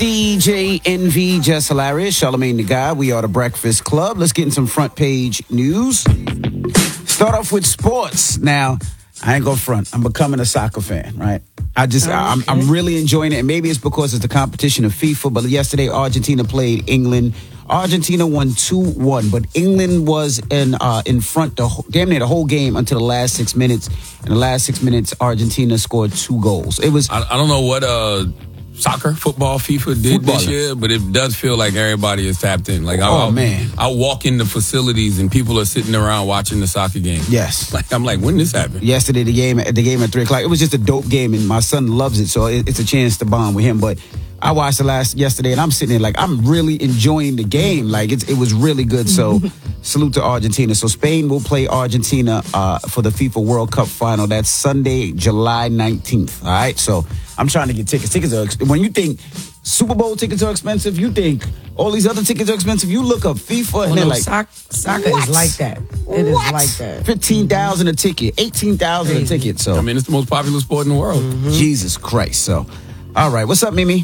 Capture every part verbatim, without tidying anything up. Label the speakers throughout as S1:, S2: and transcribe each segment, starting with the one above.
S1: D J N V, Jess Hilarious, Charlamagne the Guy. We are the Breakfast Club. Let's get in some front page news. Start off with sports. Now, I ain't gonna front. I'm becoming a soccer fan, right? I just, oh, okay. I'm, I'm really enjoying it. And maybe it's because it's the competition of FIFA. But yesterday, Argentina played England. Argentina won two one, but England was in uh, in front the whole, damn near the whole game until the last six minutes. In the last six minutes, Argentina scored two goals. It was.
S2: I, I don't know what uh, soccer, football, FIFA did Football. this year, but it does feel like everybody is tapped in. Like,
S1: oh
S2: I'll,
S1: man,
S2: I walk into facilities and people are sitting around watching the soccer game.
S1: Yes,
S2: like I'm like, when did this happen?
S1: Yesterday, the game the game at three o'clock. It was just a dope game, and my son loves it, so it, it's a chance to bond with him. But I watched the last yesterday, and I'm sitting there like I'm really enjoying the game. Like it's, it was really good. So salute to Argentina. So Spain will play Argentina uh, for the FIFA World Cup final. That's Sunday, July nineteenth. All right. So I'm trying to get tickets. Tickets are when you think Super Bowl tickets are expensive, you think all these other tickets are expensive. You look up FIFA well, and they're
S3: no,
S1: like
S3: soc- soccer
S1: what?
S3: is like that. It
S1: what?
S3: is like that.
S1: Fifteen thousand a ticket, eighteen thousand a ticket. So
S2: I mean, it's the most popular sport in the world.
S1: Mm-hmm. Jesus Christ. So, all right. What's up, Mimi?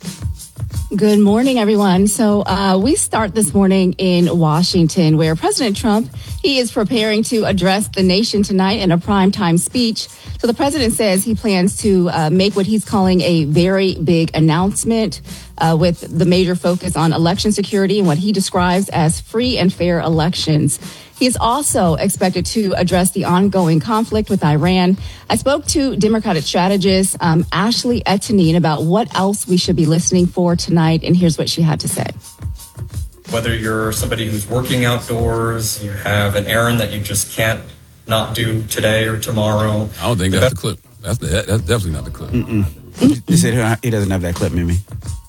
S4: Good morning, everyone. So uh, we start this morning in Washington, where President Trump, he is preparing to address the nation tonight in a primetime speech. So the president says he plans to uh, make what he's calling a very big announcement uh, with the major focus on election security and what he describes as free and fair elections. He is also expected to address the ongoing conflict with Iran. I spoke to Democratic strategist um, Ashley Ettenine about what else we should be listening for tonight, and here's what she had to say.
S5: Whether you're somebody who's working outdoors, you have an errand that you just can't not do today or tomorrow.
S2: I don't think that's the clip. That's, the, that's definitely not the clip.
S1: Mm-mm. They said he doesn't have that clip, Mimi.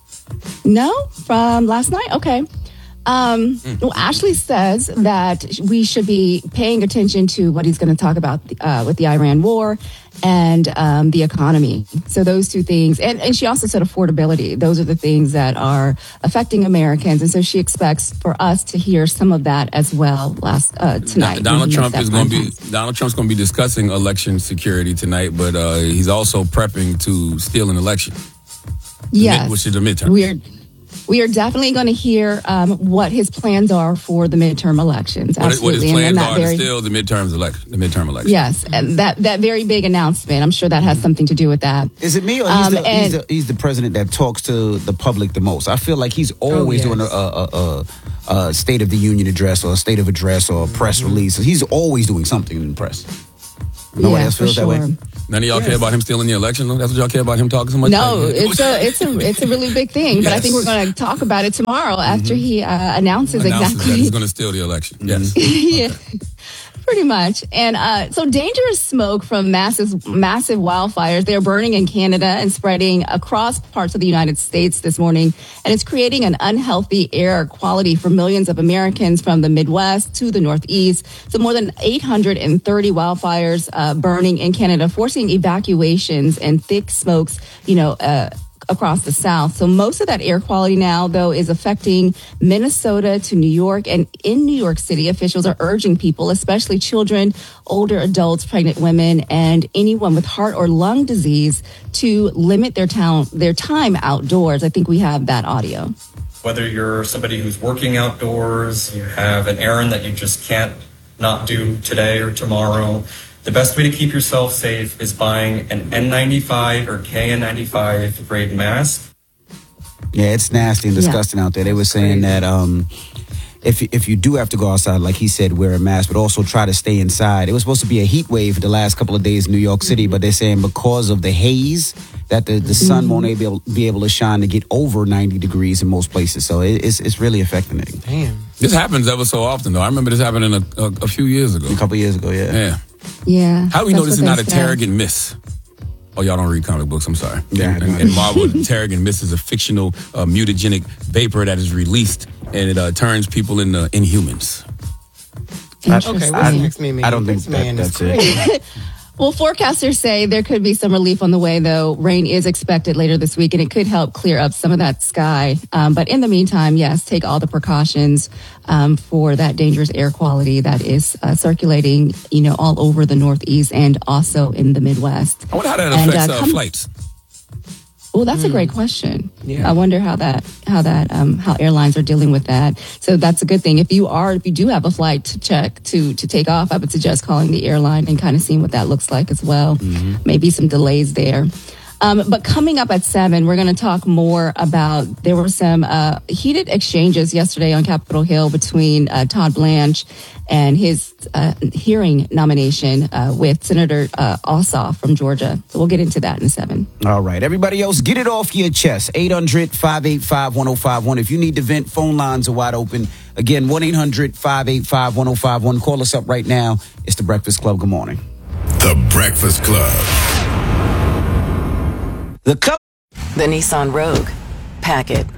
S4: No? From last night? Okay. Um, well, Ashley says that we should be paying attention to what he's going to talk about uh, with the Iran war and um, the economy. So those two things. And, and she also said affordability. Those are the things that are affecting Americans. And so she expects for us to hear some of that as well last uh, tonight.
S2: Donald Trump is going to be Donald Trump's going to be discussing election security tonight, but uh, he's also prepping to steal an election.
S4: Yes.
S2: Which is the midterm.
S4: Weird. We are definitely going to hear um, what his plans are for the midterm elections.
S2: What,
S4: Absolutely.
S2: what his plans
S4: and
S2: are
S4: very,
S2: to steal the midterms election, the midterm election.
S4: Yes, and that that very big announcement. I'm sure that has something to do with that.
S1: Is it me or he's,
S4: um,
S1: the,
S4: and,
S1: he's, the, he's the president that talks to the public the most? I feel like he's always oh, yes. doing a, a, a, a State of the Union address or a State of Address or a press mm-hmm. release. He's always doing something in the press. Nobody
S4: yeah,
S1: else feels
S4: sure.
S1: that way.
S2: None of y'all
S4: yes.
S2: care about him stealing the election? That's what y'all care about him talking so much?
S4: No, it's a it's a it's a really big thing. But yes. I think we're going to talk about it tomorrow after mm-hmm. he uh, announces,
S2: announces
S4: exactly.
S2: that he's going to steal the election. Yes,
S4: yeah, pretty much. And uh, so dangerous smoke from massive massive wildfires. They're burning in Canada and spreading across parts of the United States this morning, and it's creating an unhealthy air quality for millions of Americans from the Midwest to the Northeast. So more than eight hundred thirty wildfires uh, burning in Canada, forcing evacuations and thick smokes, you know, uh, across the South. So most of that air quality now, though, is affecting Minnesota to New York. And in New York City, officials are urging people, especially children, older adults, pregnant women, and anyone with heart or lung disease to limit their town, their time outdoors. I think we have that audio.
S5: Whether you're somebody who's working outdoors, you have an errand that you just can't not do today or tomorrow, the best way to keep yourself safe is buying an N ninety-five or K N ninety-five grade mask.
S1: Yeah, it's nasty and disgusting yeah. out there. They were saying that um, if if you do have to go outside, like he said, wear a mask, but also try to stay inside. It was supposed to be a heat wave the last couple of days in New York City, mm-hmm. but they're saying because of the haze, that the, the sun mm-hmm. won't be able, be able to shine to get over ninety degrees in most places. So it, it's it's really affecting it.
S3: Damn.
S2: This happens ever so often, though. I remember this happening a, a, a few years ago.
S1: A couple years ago, yeah.
S2: Yeah.
S4: Yeah.
S2: How do we know this is not a Terrigen Mist? Oh, y'all don't read comic books. I'm sorry.
S1: Yeah.
S2: And, and, and Marvel, Terrigen Mist is a fictional uh, mutagenic vapor that is released, and it uh, turns people into inhumans.
S3: Okay, what's next, Mimi?
S1: I don't think that, that's it.
S4: Well, forecasters say there could be some relief on the way, though. Rain is expected later this week, and it could help clear up some of that sky. Um, but in the meantime, yes, take all the precautions um, for that dangerous air quality that is uh, circulating, you know, all over the Northeast and also in the Midwest.
S2: I wonder how that affects and, uh, uh,
S4: come-
S2: flights.
S4: Well, that's a great question.
S3: Yeah.
S4: I wonder how that, how that, um, how airlines are dealing with that. So that's a good thing. If you are, if you do have a flight to check to, to take off, I would suggest calling the airline and kind of seeing what that looks like as well. Mm-hmm. Maybe some delays there. Um, but coming up at seven, we're going to talk more about, there were some uh, heated exchanges yesterday on Capitol Hill between uh, Todd Blanche and his uh, hearing nomination uh, with Senator uh, Ossoff from Georgia. So we'll get into that in seven.
S1: All right. Everybody else, get it off your chest. eight hundred, five eight five, one oh five one. If you need to vent, phone lines are wide open. Again, one eight hundred, five eight five, one oh five one. Call us up right now. It's The Breakfast Club. Good morning.
S6: The Breakfast Club.
S1: The cup.
S7: The Nissan Rogue. Pack it.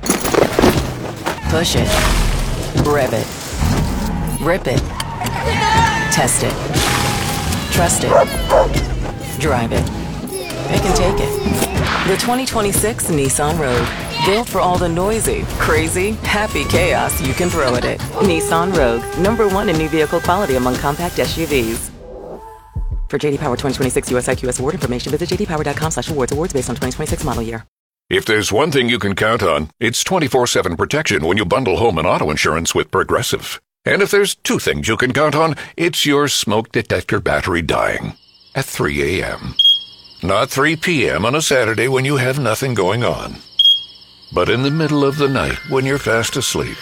S7: Push it. Rev it. Rip it. Test it. Trust it. Drive it. It can take it. The twenty twenty-six Nissan Rogue. Built for all the noisy, crazy, happy chaos you can throw at it. Nissan Rogue. Number one in new vehicle quality among compact S U Vs. For J D Power twenty twenty-six U S I Q S award information, visit j d power dot com slash awards. Awards based on twenty twenty-six model year.
S6: If there's one thing you can count on, it's twenty-four seven protection when you bundle home and auto insurance with Progressive. And if there's two things you can count on, it's your smoke detector battery dying at three a.m. Not three p.m. on a Saturday when you have nothing going on, but in the middle of the night when you're fast asleep.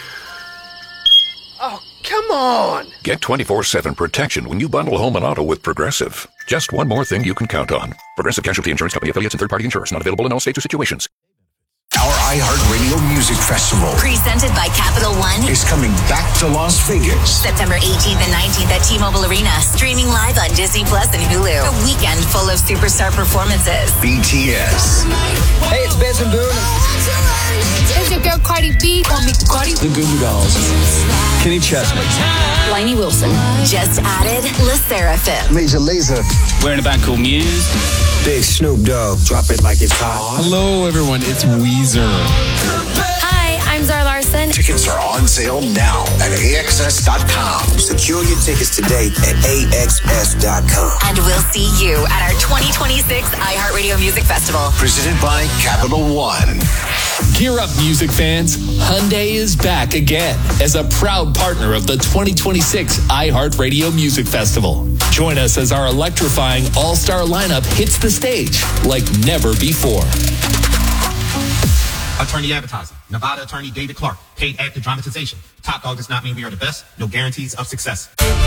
S8: Oh, come on!
S6: Get twenty-four seven protection when you bundle home and auto with Progressive. Just one more thing you can count on. Progressive Casualty Insurance Company affiliates and third-party insurers. Not available in all states or situations.
S9: Our iHeartRadio Music Festival,
S10: presented by Capital One,
S9: is coming back to Las Vegas.
S10: September eighteenth and nineteenth at T-Mobile Arena. Streaming live on Disney Plus and Hulu. A weekend full of superstar performances.
S9: B T S.
S8: Hey, it's Benson Boone.
S11: It's your girl Cardi B. Call me Cardi.
S8: The Goo Goo Dolls. Kenny Chesney.
S10: Lainey Wilson. Just added La Seraphim.
S9: Major Lazer.
S12: We're in a band called Muse.
S9: Big Snoop Dogg. Drop it like it's hot.
S13: Hello, everyone. It's Weezer.
S11: Hi, I'm Zara Larson.
S9: Tickets are on sale now at A X S dot com. Secure your tickets today at A X S dot com.
S10: And we'll see you at our twenty twenty-six iHeartRadio Music Festival.
S9: Presented by Capital One.
S13: Gear up, music fans. Hyundai is back again as a proud partner of the twenty twenty-six iHeartRadio Music Festival. Join us as our electrifying all-star lineup hits the stage like never before.
S14: Attorney advertising. Nevada attorney David Clark. Paid actor dramatization. Top Dog does not mean we are the best. No guarantees of success.